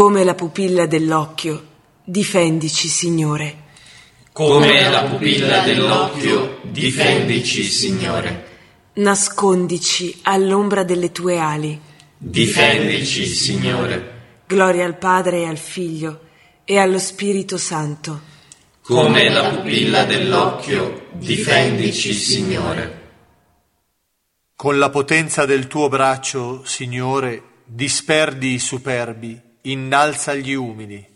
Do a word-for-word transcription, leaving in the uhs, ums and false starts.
Come la pupilla dell'occhio, difendici, Signore. Come la pupilla dell'occhio, difendici, Signore. Nascondici all'ombra delle tue ali. Difendici, Signore. Gloria al Padre e al Figlio e allo Spirito Santo. Come la pupilla dell'occhio, difendici, Signore. Con la potenza del tuo braccio, Signore, disperdi i superbi, innalza gli umili.